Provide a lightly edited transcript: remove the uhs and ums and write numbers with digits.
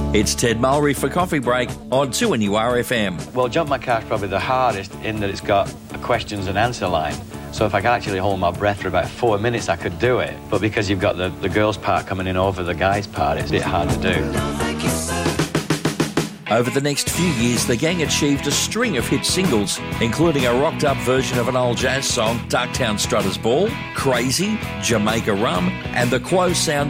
It's Ted Mulry for Coffee Break on 2NURFM. Well, Jump My Car's probably the hardest in that it's got a questions and answer line. So if I could actually hold my breath for about 4 minutes, I could do it. But because you've got the girls' part coming in over the guys' part, it's a bit hard to do. Over the next few years, the gang achieved a string of hit singles, including a rocked-up version of an old jazz song, Darktown Strutters Ball, Crazy, Jamaica Rum, and the Quo sound